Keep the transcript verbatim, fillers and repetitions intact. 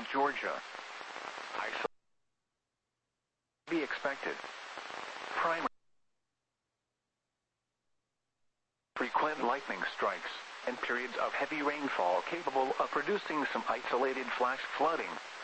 Georgia. Isolation be expected. Primary frequent lightning strikes and periods of heavy rainfall capable of producing some isolated flash flooding.